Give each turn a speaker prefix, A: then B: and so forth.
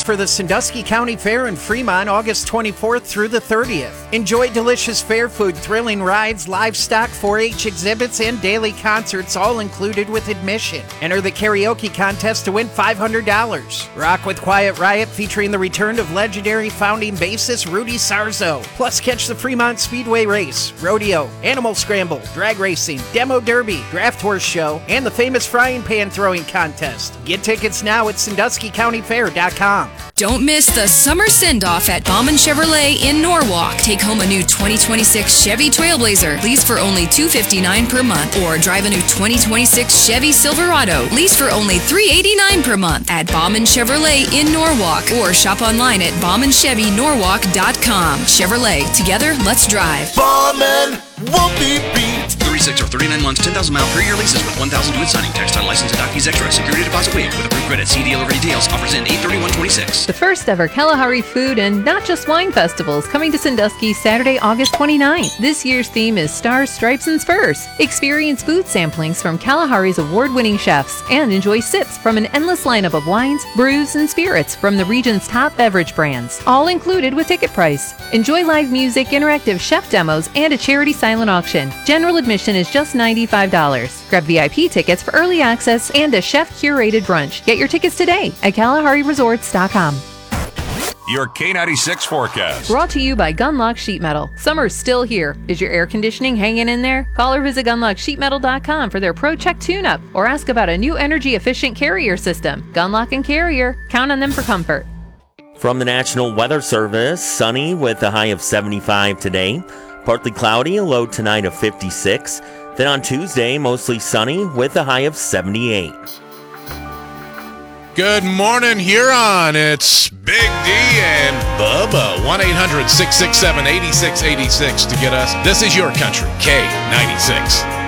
A: for the Sandusky County Fair in Fremont, August 24th through the 30th. Enjoy delicious fair food, thrilling rides, livestock, 4-H exhibits, and daily concerts, all included with admission. Enter the karaoke contest to win $500. Rock with Quiet Riot, featuring the return of legendary founding bassist Rudy Sarzo. Plus, catch the Fremont Speedway Race, Rodeo, Animal Scramble, Drag Racing, Demo Derby, Draft Horse Show, and the famous Frying Pan Throwing Contest. Get tickets now at SanduskyCountyFair.com.
B: Don't miss the summer send-off at Bauman Chevrolet in Norwalk. Take home a new 2026 Chevy Trailblazer, lease for only $259 per month, or drive a new 2026 Chevy Silverado, lease for only $389 per month at Bauman Chevrolet in Norwalk, or shop online at BaumanChevyNorwalk.com. Chevrolet, together, let's drive.
C: Bauman won't be beat.
D: 36 or 39 months, 10,000 mile per year leases with 1,000 due at signing. Tax, title, license, and doc fees extra. Security deposit waived with approved credit. See dealer for details. Offers end 8/31/26.
E: The first ever Kalahari Food and Not Just Wine Festival is coming to Sandusky Saturday, August 29th. This year's theme is Stars, Stripes, and Spurs. Experience food samplings from Kalahari's award-winning chefs and enjoy sips from an endless lineup of wines, brews, and spirits from the region's top beverage brands, all included with ticket price. Enjoy live music, interactive chef demos, and a charity silent auction. General admission is just $95. Grab VIP tickets for early access and a chef-curated brunch. Get your tickets today at KalahariResorts.com.
F: Your K96 forecast.
E: Brought to you by Gunlock Sheet Metal. Summer's still here. Is your air conditioning hanging in there? Call or visit GunlockSheetMetal.com for their ProCheck tune-up, or ask about a new energy-efficient carrier system. Gunlock and Carrier. Count on them for comfort.
G: From the National Weather Service, sunny with a high of 75 today. Partly cloudy, a low tonight of 56. Then on Tuesday, mostly sunny with a high of 78.
H: Good morning, Huron. It's Big D and Bubba. 1-800-667-8686 to get us. This is your country, K96.